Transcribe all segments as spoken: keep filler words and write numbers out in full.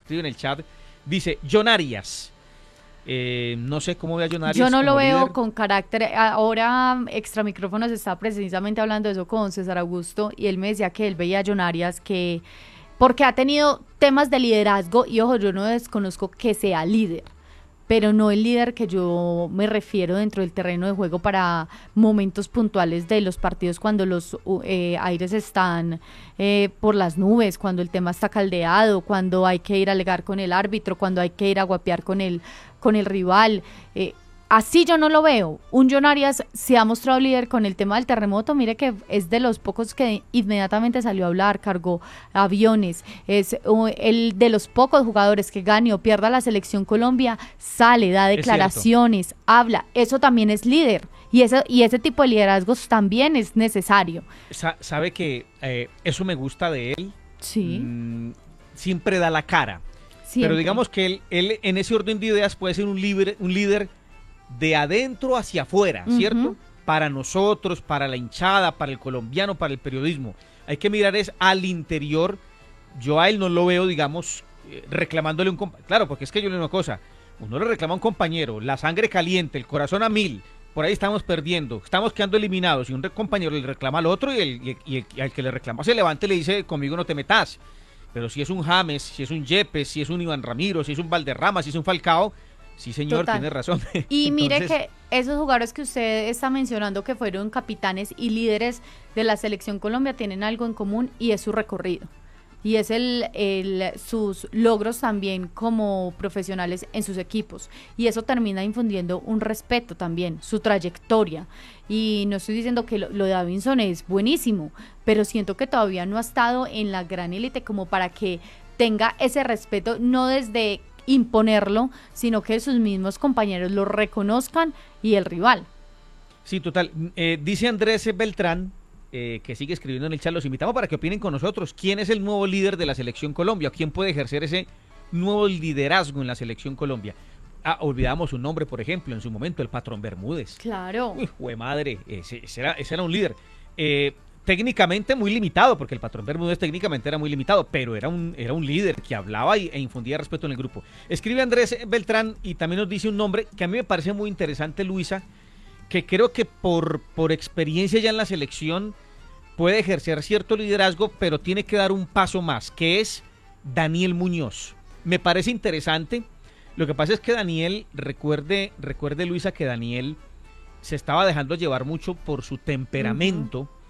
escribe en el chat, dice John Arias. Eh, no sé cómo ve a John Arias. Yo no lo veo líder. con carácter. Ahora, extra micrófonos, está precisamente hablando de eso con César Augusto y él me decía que él veía a John Arias que, porque ha tenido temas de liderazgo y ojo, yo no desconozco que sea líder, pero no el líder que yo me refiero dentro del terreno de juego para momentos puntuales de los partidos cuando los eh, aires están eh, por las nubes, cuando el tema está caldeado, cuando hay que ir a alegar con el árbitro, cuando hay que ir a guapear con el, con el rival. Eh, así yo no lo veo. Un John Arias se ha mostrado líder con el tema del terremoto. Mire que es de los pocos que inmediatamente salió a hablar, cargó aviones. Es uh, el de los pocos jugadores que gane o pierda la selección Colombia, sale, da declaraciones, habla. Eso también es líder. Y ese, y ese tipo de liderazgos también es necesario. Sa- sabe que eh, eso me gusta de él. Sí. Mm, siempre da la cara. Siempre. Pero digamos que él, él en ese orden de ideas puede ser un líder, un líder de adentro hacia afuera, ¿cierto? Uh-huh. Para nosotros, para la hinchada, para el colombiano, para el periodismo. Hay que mirar es al interior. Yo a él no lo veo, digamos, eh, reclamándole un compañero. Claro, porque es que yo le digo una cosa. Uno le reclama a un compañero, la sangre caliente, el corazón a mil. Por ahí estamos perdiendo, estamos quedando eliminados. Y un compañero le reclama al otro y, el, y, y, el, y al que le reclama se levanta y le dice, conmigo no te metas. Pero si es un James, si es un Yepes, si es un Iván Ramiro, si es un Valderrama, si es un Falcao... Sí, señor, Total. Tiene razón. Y mire Entonces, que esos jugadores que usted está mencionando que fueron capitanes y líderes de la selección Colombia tienen algo en común y es su recorrido. Y es el, el sus logros también como profesionales en sus equipos. Y eso termina infundiendo un respeto también, su trayectoria. Y no estoy diciendo que lo, lo de Davinson es buenísimo, pero siento que todavía no ha estado en la gran élite como para que tenga ese respeto, no desde imponerlo, sino que sus mismos compañeros lo reconozcan y el rival. Sí, total. Eh, dice Andrés Beltrán, eh, que sigue escribiendo en el chat, los invitamos para que opinen con nosotros. ¿Quién es el nuevo líder de la Selección Colombia? ¿Quién puede ejercer ese nuevo liderazgo en la Selección Colombia? Ah, olvidamos un nombre, por ejemplo, en su momento, el Patrón Bermúdez. Claro. Uy, jue madre, ese, ese, era, ese era un líder. Eh, técnicamente muy limitado, porque el Patrón Bermúdez técnicamente era muy limitado, pero era un, era un líder que hablaba y, e infundía respeto en el grupo. Escribe Andrés Beltrán y también nos dice un nombre que a mí me parece muy interesante, Luisa, que creo que por, por experiencia ya en la selección puede ejercer cierto liderazgo, pero tiene que dar un paso más, que es Daniel Muñoz. Me parece interesante. Lo que pasa es que Daniel, recuerde, recuerde Luisa, que Daniel se estaba dejando llevar mucho por su temperamento. Uh-huh.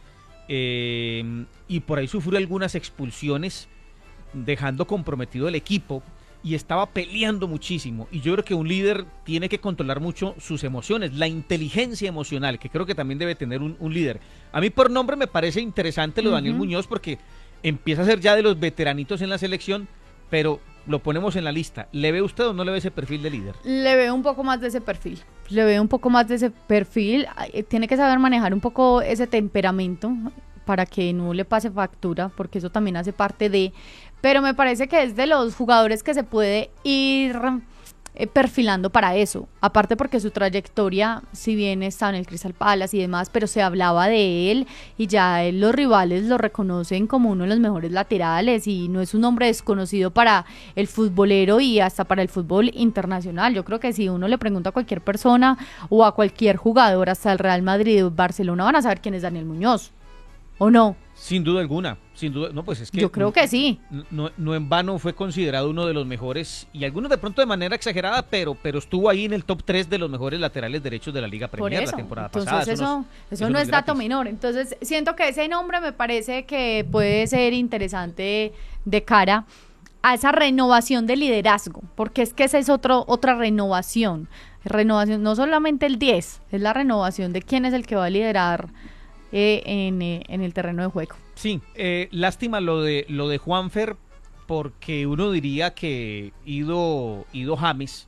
Eh, y por ahí sufrió algunas expulsiones, dejando comprometido el equipo y estaba peleando muchísimo. Y yo creo que un líder tiene que controlar mucho sus emociones, la inteligencia emocional, que creo que también debe tener un, un líder. A mí por nombre me parece interesante lo de uh-huh. Daniel Muñoz, porque empieza a ser ya de los veteranitos en la selección, pero lo ponemos en la lista. ¿Le ve usted o no le ve ese perfil de líder? Le veo un poco más de ese perfil. Le veo un poco más de ese perfil. Tiene que saber manejar un poco ese temperamento para que no le pase factura, porque eso también hace parte de... Pero me parece que es de los jugadores que se puede ir eh, perfilando para eso. Aparte porque su trayectoria, si bien está en el Crystal Palace y demás, pero se hablaba de él y ya él, los rivales lo reconocen como uno de los mejores laterales y no es un nombre desconocido para el futbolero y hasta para el fútbol internacional. Yo creo que si uno le pregunta a cualquier persona o a cualquier jugador, hasta el Real Madrid o Barcelona, van a saber quién es Daniel Muñoz. ¿O no? Sin duda alguna, sin duda, no, pues es que... Yo creo que sí. No, no en vano fue considerado uno de los mejores, y algunos de pronto de manera exagerada, pero, pero estuvo ahí en el top tres de los mejores laterales derechos de la Liga Premier la temporada Entonces pasada. Eso, eso, eso, eso no es gratis. Dato menor. Entonces siento que ese nombre me parece que puede ser interesante de cara a esa renovación de liderazgo, porque es que esa es otro, otra renovación. Renovación, no solamente el diez, es la renovación de quién es el que va a liderar Eh, en, eh, en el terreno de juego. Sí, eh, lástima lo de lo de Juanfer, porque uno diría que ido, ido James,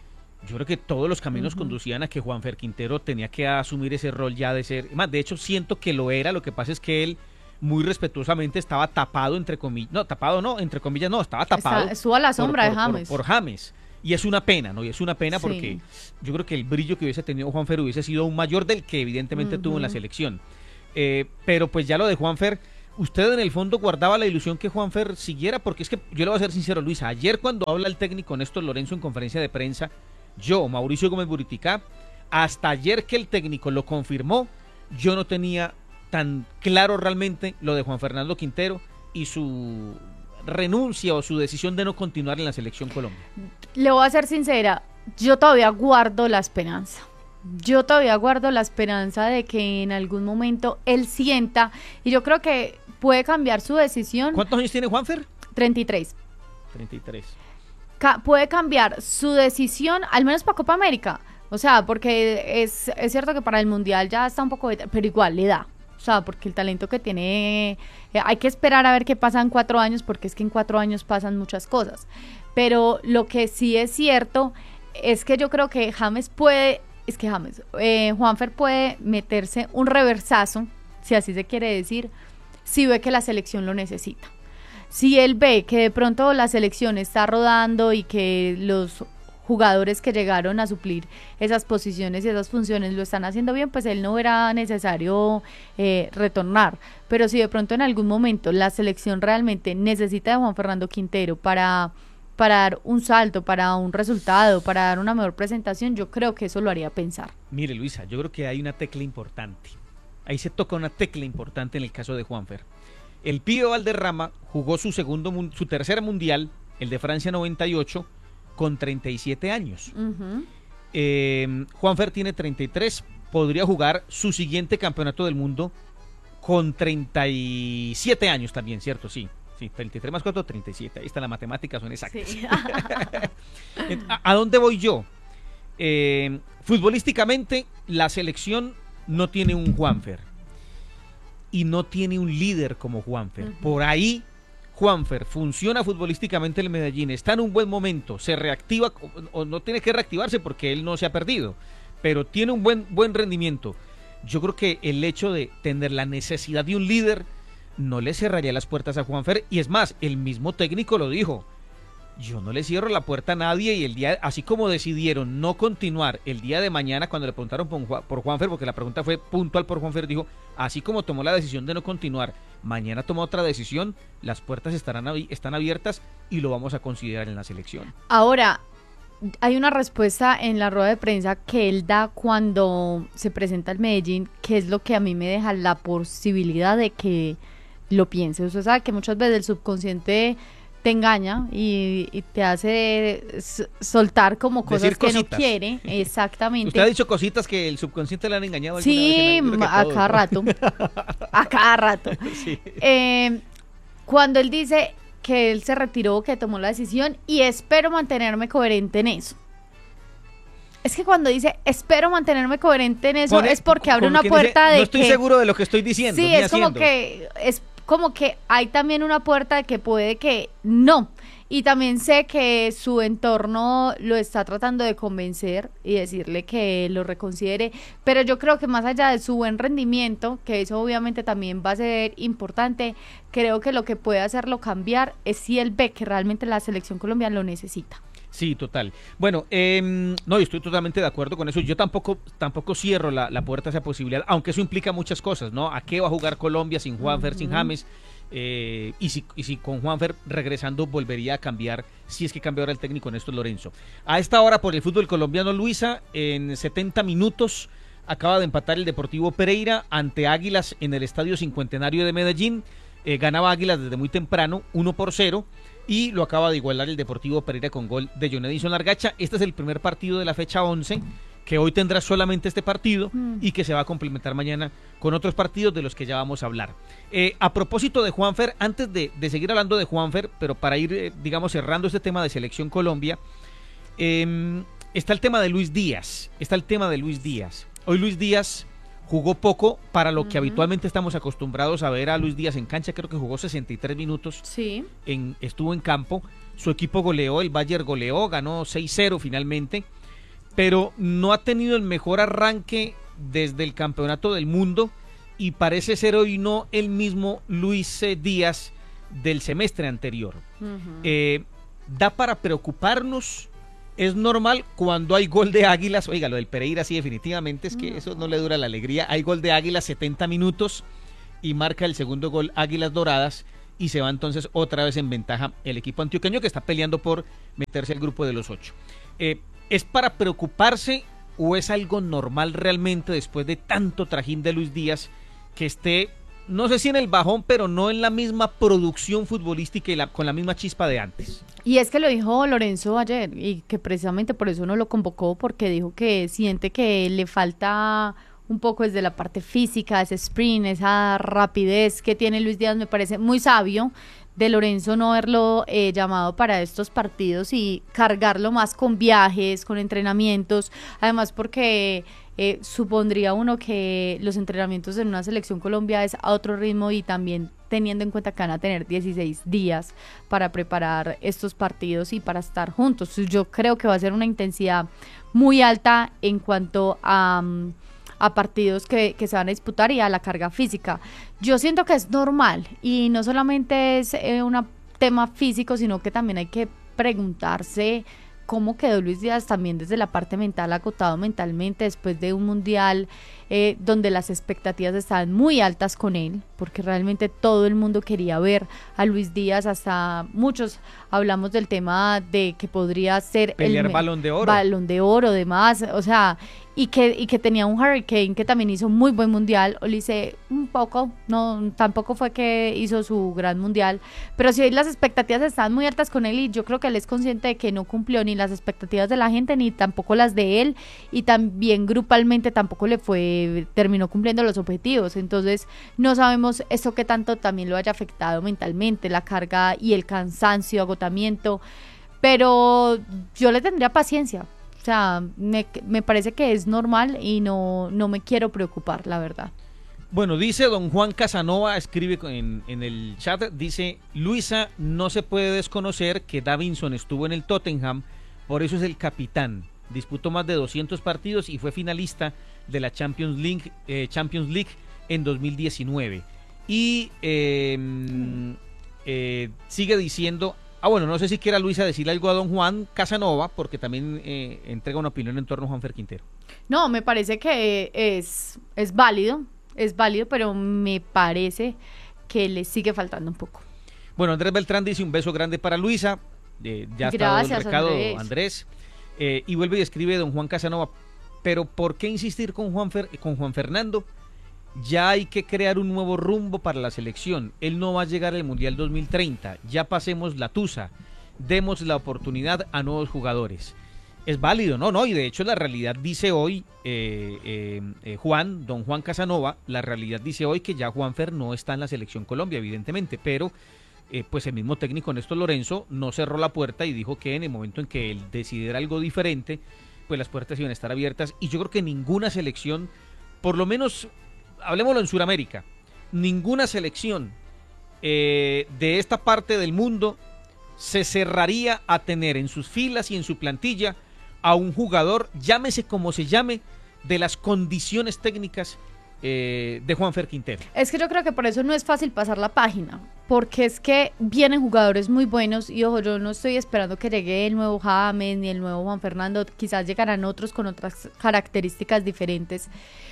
yo creo que todos los caminos uh-huh. conducían a que Juanfer Quintero tenía que asumir ese rol ya de ser, más de hecho siento que lo era, lo que pasa es que él muy respetuosamente estaba tapado entre comillas, no, tapado no, entre comillas no, estaba tapado. Está, estuvo a la sombra por, por, de James. Por, por James. Y es una pena, ¿no? Y es una pena sí. porque yo creo que el brillo que hubiese tenido Juanfer hubiese sido aún mayor del que evidentemente uh-huh. tuvo en la selección. Eh, pero pues ya lo de Juanfer, ¿usted en el fondo guardaba la ilusión que Juanfer siguiera? Porque es que yo le voy a ser sincero, Luisa, ayer cuando habla el técnico Néstor Lorenzo en conferencia de prensa, yo, Mauricio Gómez Buriticá, hasta ayer que el técnico lo confirmó, yo no tenía tan claro realmente lo de Juan Fernando Quintero y su renuncia o su decisión de no continuar en la selección Colombia. Le voy a ser sincera, yo todavía guardo la esperanza. Yo todavía guardo la esperanza de que en algún momento él sienta, y yo creo que puede cambiar su decisión. ¿Cuántos años tiene Juanfer? treinta y tres. treinta y tres. Ca- puede cambiar su decisión, al menos para Copa América. O sea, porque es, es cierto que para el Mundial ya está un poco, de, pero igual le da. O sea, porque el talento que tiene, eh, hay que esperar a ver qué pasa en cuatro años, porque es que en cuatro años pasan muchas cosas. Pero lo que sí es cierto es que yo creo que James puede, es que James, eh, Juanfer puede meterse un reversazo, si así se quiere decir, si ve que la selección lo necesita. Si él ve que de pronto la selección está rodando y que los jugadores que llegaron a suplir esas posiciones y esas funciones lo están haciendo bien, pues él no verá necesario eh, retornar. Pero si de pronto en algún momento la selección realmente necesita de Juan Fernando Quintero para, para dar un salto, para un resultado, para dar una mejor presentación, yo creo que eso lo haría pensar. Mire, Luisa, yo creo que hay una tecla importante. Ahí se toca una tecla importante en el caso de Juanfer. El pibe Valderrama jugó su segundo, su tercer mundial, el de Francia noventa y ocho, con treinta y siete años. Uh-huh. eh, Juanfer tiene treinta y tres, podría jugar su siguiente campeonato del mundo con treinta y siete años también, ¿cierto? Sí, sí, treinta y tres más cuatro, treinta y siete. Ahí está, las matemáticas son exactas. Sí. ¿A, ¿A dónde voy yo? Eh, futbolísticamente, la selección no tiene un Juanfer y no tiene un líder como Juanfer. Uh-huh. Por ahí Juanfer funciona futbolísticamente en el Medellín, está en un buen momento, se reactiva, o, o no tiene que reactivarse porque él no se ha perdido, pero tiene un buen, buen rendimiento. Yo creo que el hecho de tener la necesidad de un líder no le cerraría las puertas a Juanfer, y es más, el mismo técnico lo dijo, yo no le cierro la puerta a nadie, y el día, así como decidieron no continuar el día de mañana cuando le preguntaron por, por Juanfer, porque la pregunta fue puntual por Juanfer, dijo, así como tomó la decisión de no continuar, mañana toma otra decisión, las puertas estarán están abiertas y lo vamos a considerar en la selección. Ahora, hay una respuesta en la rueda de prensa que él da cuando se presenta al Medellín, que es lo que a mí me deja la posibilidad de que lo piense. Usted sabe que muchas veces el subconsciente te engaña y, y te hace soltar como cosas Decir que cositas. No quiere, exactamente. ¿Usted ha dicho cositas que el subconsciente le han engañado? Sí, vez? a todos, cada ¿no? rato, a cada rato. Sí. Eh, cuando él dice que él se retiró, que tomó la decisión y espero mantenerme coherente en eso. Es que cuando dice espero mantenerme coherente en eso, Pone, es porque abre una puerta dice, de no estoy que, seguro de lo que estoy diciendo. Sí, ni es haciendo. como que es como que hay también una puerta de que puede que no. Y también sé que su entorno lo está tratando de convencer y decirle que lo reconsidere, pero yo creo que más allá de su buen rendimiento, que eso obviamente también va a ser importante, creo que lo que puede hacerlo cambiar es si él ve que realmente la selección colombiana lo necesita. Sí, total. Bueno, eh, no, estoy totalmente de acuerdo con eso. Yo tampoco tampoco cierro la, la puerta a esa posibilidad, aunque eso implica muchas cosas, ¿no? ¿A qué va a jugar Colombia sin Juanfer, uh-huh. sin James? Eh, y, si, y si con Juanfer regresando volvería a cambiar, si es que cambió ahora el técnico Néstor Lorenzo. A esta hora por el fútbol colombiano, Luisa, en setenta minutos acaba de empatar el Deportivo Pereira ante Águilas en el Estadio Cincuentenario de Medellín. Eh, ganaba Águilas desde muy temprano, uno por cero, y lo acaba de igualar el Deportivo Pereira con gol de John Edison Largacha. Este es el primer partido de la fecha once, que hoy tendrá solamente este partido mm. y que se va a complementar mañana con otros partidos de los que ya vamos a hablar. Eh, a propósito de Juanfer, antes de, de seguir hablando de Juanfer, pero para ir, eh, digamos, cerrando este tema de Selección Colombia, eh, está el tema de Luis Díaz, está el tema de Luis Díaz. Hoy Luis Díaz jugó poco para lo que uh-huh. habitualmente estamos acostumbrados a ver a Luis Díaz en cancha, creo que jugó sesenta y tres minutos, sí. en, estuvo en campo, su equipo goleó, el Bayern goleó, ganó seis cero finalmente, pero no ha tenido el mejor arranque desde el Campeonato del Mundo y parece ser hoy no el mismo Luis Díaz del semestre anterior. Uh-huh. Eh, ¿Da para preocuparnos? Es normal cuando hay gol de Águilas, oiga, lo del Pereira sí definitivamente es que no. Eso no le dura la alegría, hay gol de Águilas setenta minutos y marca el segundo gol Águilas Doradas y se va entonces otra vez en ventaja el equipo antioqueño que está peleando por meterse al grupo de los ocho. Eh, ¿Es para preocuparse o es algo normal realmente después de tanto trajín de Luis Díaz que esté, no sé si en el bajón, pero no en la misma producción futbolística y la, con la misma chispa de antes? Y es que lo dijo Lorenzo ayer y que precisamente por eso no lo convocó, porque dijo que siente que le falta un poco desde la parte física, ese sprint, esa rapidez que tiene Luis Díaz. Me parece muy sabio de Lorenzo no haberlo eh, llamado para estos partidos y cargarlo más con viajes, con entrenamientos, además porque eh, supondría uno que los entrenamientos en una selección Colombia es a otro ritmo y también teniendo en cuenta que van a tener dieciséis días para preparar estos partidos y para estar juntos. Yo creo que va a ser una intensidad muy alta en cuanto a... Um, a partidos que, que se van a disputar y a la carga física. Yo siento que es normal y no solamente es eh, un tema físico, sino que también hay que preguntarse cómo quedó Luis Díaz también desde la parte mental, agotado mentalmente después de un mundial eh, donde las expectativas estaban muy altas con él, porque realmente todo el mundo quería ver a Luis Díaz, hasta muchos hablamos del tema de que podría ser pelear el balón de oro, balón de oro, demás, o sea, y que y que tenía un Harry Kane que también hizo muy buen mundial. Ulises un poco, no, tampoco fue que hizo su gran mundial, pero sí las expectativas estaban muy altas con él y yo creo que él es consciente de que no cumplió ni las expectativas de la gente ni tampoco las de él, y también grupalmente tampoco le fue, terminó cumpliendo los objetivos. Entonces no sabemos eso que tanto también lo haya afectado mentalmente, la carga y el cansancio, agotamiento, pero yo le tendría paciencia. O sea, me, me parece que es normal y no, no me quiero preocupar, la verdad. Bueno, dice don Juan Casanova, escribe en, en el chat, dice: Luisa, no se puede desconocer que Davinson estuvo en el Tottenham, por eso es el capitán. Disputó más de doscientos partidos y fue finalista de la Champions League, eh, Champions League en dos mil diecinueve. Y eh, eh, sigue diciendo... Ah, bueno, no sé si quiera Luisa decirle algo a don Juan Casanova, porque también eh, entrega una opinión en torno a Juanfer Quintero. No, me parece que es, es válido, es válido, pero me parece que le sigue faltando un poco. Bueno, Andrés Beltrán dice: un beso grande para Luisa. Eh, ya está dado el recado, Andrés. Andrés. Eh, y vuelve y escribe don Juan Casanova: pero ¿por qué insistir con Juan, Fer, con Juan Fernando? Ya hay que crear un nuevo rumbo para la selección. Él no va a llegar al Mundial dos mil treinta. Ya pasemos la tusa. Demos la oportunidad a nuevos jugadores. Es válido, ¿no? no Y de hecho la realidad dice hoy, eh, eh, eh, Juan, don Juan Casanova, la realidad dice hoy que ya Juanfer no está en la selección Colombia, evidentemente, pero eh, pues el mismo técnico Néstor Lorenzo no cerró la puerta y dijo que en el momento en que él decidiera algo diferente, pues las puertas iban a estar abiertas. Y yo creo que ninguna selección, por lo menos... hablemoslo en Sudamérica, ninguna selección eh, de esta parte del mundo se cerraría a tener en sus filas y en su plantilla a un jugador, llámese como se llame, de las condiciones técnicas eh, de Juanfer Quintero. Es que yo creo que por eso no es fácil pasar la página, porque es que vienen jugadores muy buenos y ojo, yo no estoy esperando que llegue el nuevo James ni el nuevo Juan Fernando, quizás llegarán otros con otras características diferentes,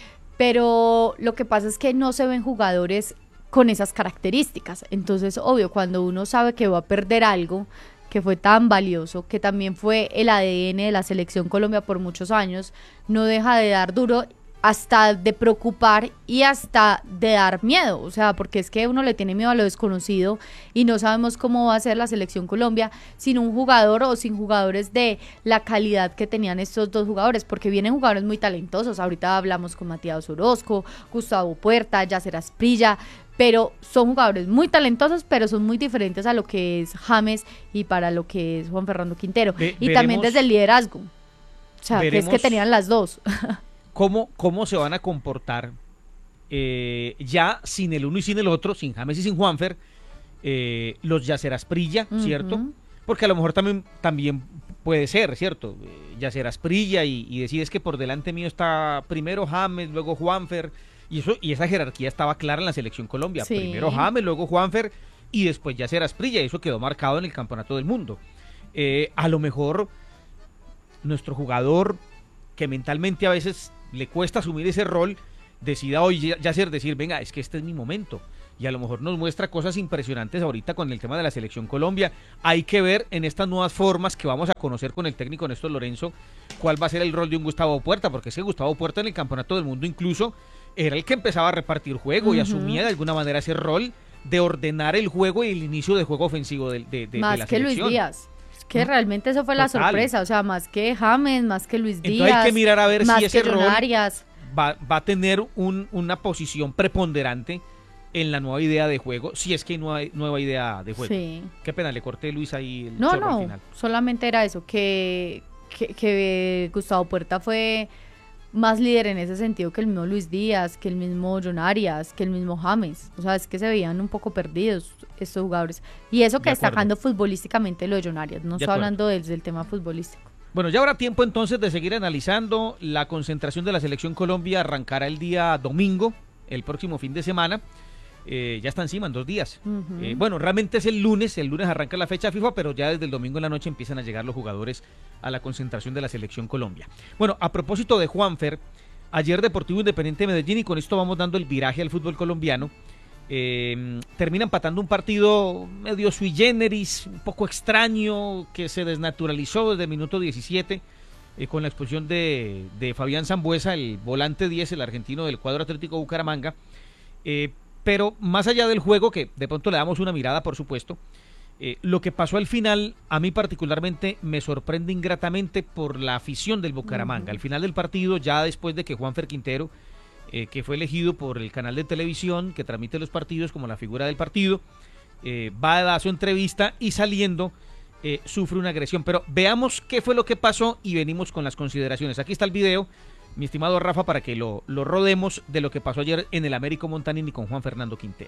pero lo que pasa es que no se ven jugadores con esas características. Entonces, obvio, cuando uno sabe que va a perder algo que fue tan valioso, que también fue el A D N de la Selección Colombia por muchos años, no deja de dar duro, hasta de preocupar y hasta de dar miedo, o sea, porque es que uno le tiene miedo a lo desconocido y no sabemos cómo va a ser la Selección Colombia sin un jugador o sin jugadores de la calidad que tenían estos dos jugadores, porque vienen jugadores muy talentosos. Ahorita hablamos con Matías Orozco, Gustavo Puerta, Yacer Asprilla, pero son jugadores muy talentosos, pero son muy diferentes a lo que es James y para lo que es Juan Fernando Quintero. Ve, y veremos, también desde el liderazgo, o sea, veremos, que es que tenían las dos. ¿Cómo, cómo se van a comportar eh, ya sin el uno y sin el otro, sin James y sin Juanfer, eh, los Yacer Asprilla, uh-huh. ¿cierto? Porque a lo mejor también, también puede ser, ¿cierto? Eh, Yacer Asprilla y, y decir es que por delante mío está primero James, luego Juanfer, y, eso, y esa jerarquía estaba clara en la Selección Colombia. Sí. Primero James, luego Juanfer y después Yacer Asprilla, y eso quedó marcado en el Campeonato del Mundo. Eh, a lo mejor nuestro jugador, que mentalmente a veces le cuesta asumir ese rol, decida hoy ya ser decir, venga, es que este es mi momento. Y a lo mejor nos muestra cosas impresionantes ahorita con el tema de la Selección Colombia. Hay que ver en estas nuevas formas que vamos a conocer con el técnico Néstor Lorenzo cuál va a ser el rol de un Gustavo Puerta, porque ese Gustavo Puerta en el Campeonato del Mundo incluso era el que empezaba a repartir juego uh-huh. y asumía de alguna manera ese rol de ordenar el juego y el inicio de juego ofensivo de, de, de, más de la que selección. Luis Díaz. Es que realmente eso fue Total. la sorpresa, o sea, más que James, más que Luis Díaz. Entonces hay que mirar a ver si ese rol Arias. va, va a tener un, una posición preponderante en la nueva idea de juego, si es que hay nueva, nueva idea de juego. Sí. Qué pena, le corté Luis ahí el No, chorro no, al final. solamente era eso, que, que, que Gustavo Puerta fue más líder en ese sentido que el mismo Luis Díaz, que el mismo John Arias, que el mismo James. O sea, es que se veían un poco perdidos estos jugadores. Y eso que destacando futbolísticamente lo de John Arias, no está hablando del, del tema futbolístico. Bueno, ya habrá tiempo entonces de seguir analizando. La concentración de la Selección Colombia arrancará el día domingo, el próximo fin de semana. Eh, ya está encima en dos días. Uh-huh. Eh, bueno, realmente es el lunes, el lunes arranca la fecha FIFA, pero ya desde el domingo en la noche empiezan a llegar los jugadores a la concentración de la Selección Colombia. Bueno, a propósito de Juanfer, ayer Deportivo Independiente de Medellín, y con esto vamos dando el viraje al fútbol colombiano, eh, termina empatando un partido medio sui generis, un poco extraño, que se desnaturalizó desde el minuto diecisiete, eh, con la expulsión de, de Fabián Sambueza, el volante diez, el argentino del cuadro Atlético Bucaramanga. eh, Pero más allá del juego, que de pronto le damos una mirada, por supuesto, eh, lo que pasó al final, a mí particularmente me sorprende ingratamente por la afición del Bucaramanga. Uh-huh. Al final del partido, ya después de que Juanfer Quintero, eh, que fue elegido por el canal de televisión que transmite los partidos como la figura del partido, eh, va a dar su entrevista y saliendo eh, sufre una agresión. Pero veamos qué fue lo que pasó y venimos con las consideraciones. Aquí está el video, mi estimado Rafa, para que lo, lo rodemos de lo que pasó ayer en el Américo Montanini con Juan Fernando Quintero.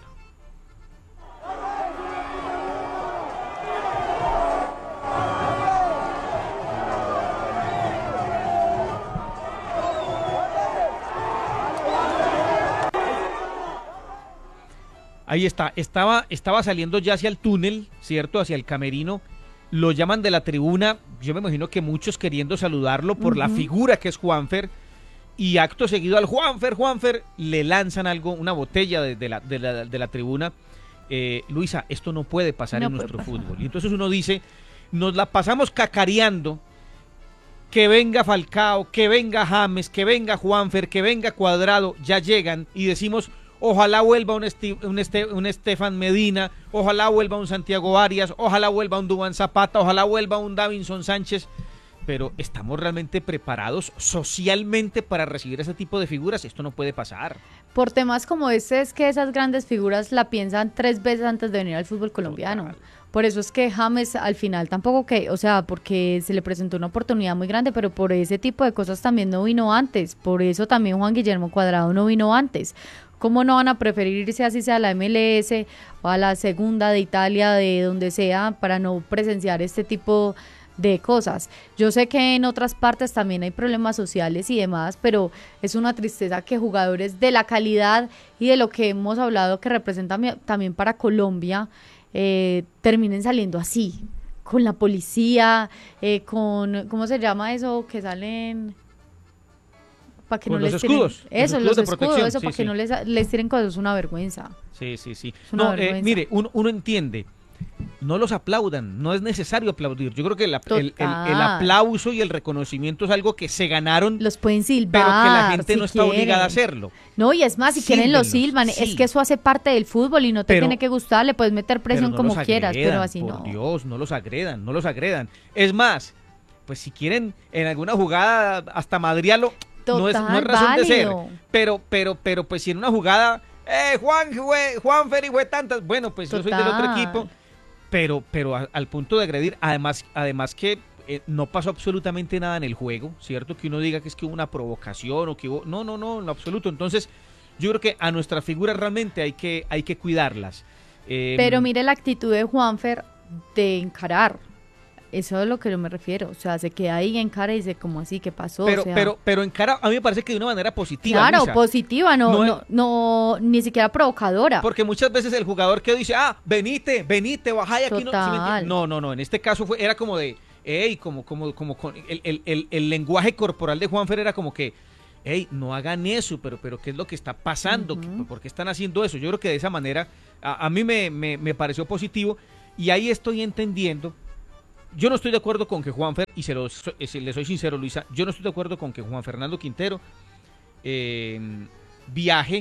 Ahí está, estaba, estaba saliendo ya hacia el túnel, ¿cierto? Hacia el camerino. Lo llaman de la tribuna, yo me imagino que muchos queriendo saludarlo por uh-huh. la figura que es Juanfer. Y acto seguido al Juanfer, Juanfer, le lanzan algo, una botella de, de, la, de, la, de la tribuna. Eh, Luisa, esto no puede pasar no en nuestro pasar. fútbol. Y entonces uno dice, nos la pasamos cacareando, que venga Falcao, que venga James, que venga Juanfer, que venga Cuadrado, ya llegan y decimos, ojalá vuelva un, Esti, un, este, un Estefan Medina, ojalá vuelva un Santiago Arias, ojalá vuelva un Duván Zapata, ojalá vuelva un Davinson Sánchez. Pero ¿estamos realmente preparados socialmente para recibir ese tipo de figuras? Esto no puede pasar. Por temas como este es que esas grandes figuras la piensan tres veces antes de venir al fútbol colombiano. Total. Por eso es que James al final tampoco que, o sea, porque se le presentó una oportunidad muy grande, pero por ese tipo de cosas también no vino antes. Por eso también Juan Guillermo Cuadrado no vino antes. ¿Cómo no van a preferir irse así sea a la M L S o a la segunda de Italia, de donde sea, para no presenciar este tipo de cosas? Yo sé que en otras partes también hay problemas sociales y demás, pero es una tristeza que jugadores de la calidad y de lo que hemos hablado que representan también para Colombia eh, terminen saliendo así, con la policía, eh, con, ¿cómo se llama eso? Que salen... para que con no los les escudos, tiren, eso, los escudos, los escudos, eso, sí, para sí. que no les, les tiren cosas, es una vergüenza. Sí, sí, sí. Es una no, eh, vergüenza. mire, uno, uno entiende, no los aplaudan, no es necesario aplaudir. Yo creo que el, el, el, el aplauso y el reconocimiento es algo que se ganaron, los pueden silbar, pero que la gente si no está quieren. obligada a hacerlo. No, y es más, si quieren lo silban, sí. es que eso hace parte del fútbol y no te Pero- tiene que gustar, le puedes meter presión no como los quieras, agredan, pero así por no. Dios, no los agredan, no los agredan. Es más, pues si quieren en alguna jugada hasta madrialo, no es, no es Total, razón de ser. válido. Pero, pero, pero, pues si en una jugada, eh, Juan, fue, Juan Ferry fue tantas, bueno, pues yo soy del otro Total. equipo, pero, pero a- al punto de agredir, además, además que eh, no pasó absolutamente nada en el juego, ¿cierto? Que uno diga que es que hubo una provocación o que hubo, no, no, no, en lo absoluto. Entonces, yo creo que a nuestras figuras realmente hay que, hay que cuidarlas. Eh, Pero mire la actitud de Juanfer de encarar. Eso es a lo que yo me refiero. O sea, se queda ahí en cara y dice, ¿cómo así? ¿Qué pasó? Pero, O sea, pero, pero en cara, a mí me parece que de una manera positiva. claro, Luisa, positiva, no, No no, es- no, ni siquiera provocadora. porque muchas veces el jugador que dice, ah, venite, venite, bajá y aquí no. ¿sí me Total. entiendes? No, no, no. En este caso fue, era como de, hey, como, como, como, con- el, el, el, el lenguaje corporal de Juanfer era como que hey, no hagan eso, pero, pero ¿qué es lo que está pasando? Uh-huh. ¿Por qué están haciendo eso? Yo creo que de esa manera a, a mí me, me, me pareció positivo y ahí estoy entendiendo. Yo no estoy de acuerdo con que Juanfer, y se lo, se, le soy sincero, Luisa, yo no estoy de acuerdo con que Juan Fernando Quintero eh, viaje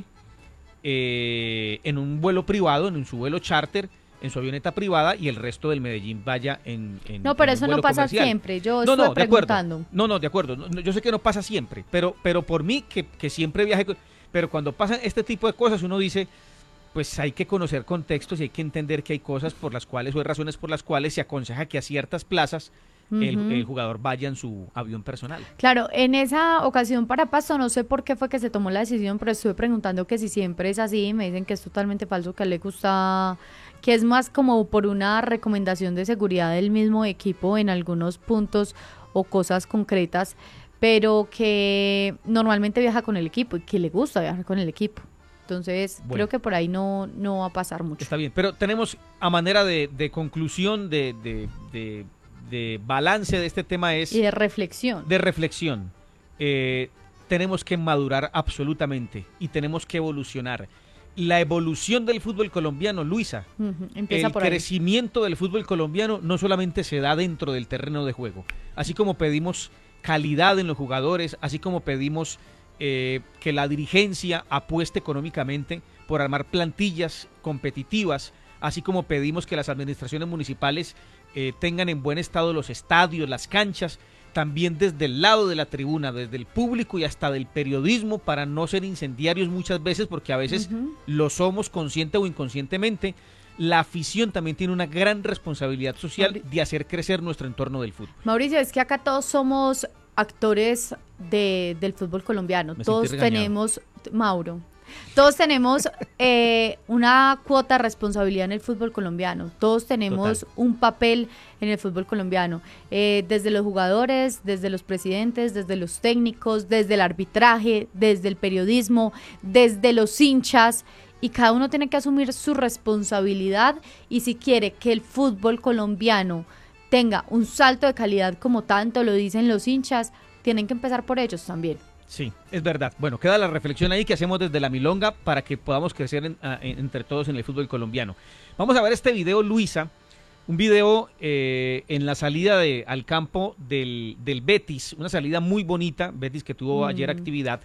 eh, en un vuelo privado, en su vuelo charter, en su avioneta privada y el resto del Medellín vaya en, en No, pero en eso un vuelo no pasa comercial. siempre, yo no, estoy no, de acuerdo. preguntando. No, no, de acuerdo, no, yo sé que no pasa siempre, pero, pero por mí que, que siempre viaje, pero cuando pasan este tipo de cosas uno dice, pues hay que conocer contextos y hay que entender que hay cosas por las cuales o hay razones por las cuales se aconseja que a ciertas plazas uh-huh. el, el jugador vaya en su avión personal. Claro, en esa ocasión para Pasto no sé por qué fue que se tomó la decisión, pero estuve preguntando que si siempre es así, me dicen que es totalmente falso, que le gusta, que es más como por una recomendación de seguridad del mismo equipo en algunos puntos o cosas concretas, pero que normalmente viaja con el equipo y que le gusta viajar con el equipo. Entonces, bueno, creo que por ahí no, no va a pasar mucho. Está bien, pero tenemos a manera de, de conclusión, de, de, de, de balance de este tema es... Y de reflexión. De reflexión. Eh, tenemos que madurar absolutamente y tenemos que evolucionar. La evolución del fútbol colombiano, Luisa, uh-huh. Empieza el por crecimiento ahí. Del fútbol colombiano no solamente se da dentro del terreno de juego, así como pedimos calidad en los jugadores, así como pedimos... Eh, que la dirigencia apueste económicamente por armar plantillas competitivas, así como pedimos que las administraciones municipales eh, tengan en buen estado los estadios, las canchas, también desde el lado de la tribuna, desde el público y hasta del periodismo, para no ser incendiarios muchas veces, porque a veces uh-huh. lo somos consciente o inconscientemente. La afición también tiene una gran responsabilidad social Mauricio. de hacer crecer nuestro entorno del fútbol. Mauricio, es que acá todos somos actores de, del fútbol colombiano. Me todos tenemos, Mauro, todos tenemos eh, una cuota de responsabilidad en el fútbol colombiano. Todos tenemos Total. un papel en el fútbol colombiano. Eh, desde los jugadores, desde los presidentes, desde los técnicos, desde el arbitraje, desde el periodismo, desde los hinchas. Y cada uno tiene que asumir su responsabilidad y si quiere que el fútbol colombiano tenga un salto de calidad como tanto lo dicen los hinchas, tienen que empezar por ellos también. Sí, es verdad. Bueno, queda la reflexión ahí que hacemos desde la Milonga para que podamos crecer en, a, en, entre todos en el fútbol colombiano. Vamos a ver este video, Luisa, un video eh, en la salida de, al campo del, del Betis, una salida muy bonita, Betis que tuvo mm. ayer actividad,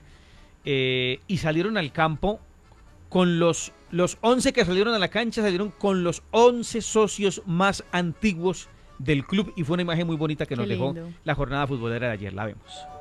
eh, y salieron al campo con los, los once que salieron a la cancha, salieron con los once socios más antiguos del club y fue una imagen muy bonita que nos dejó la jornada futbolera de ayer. La vemos.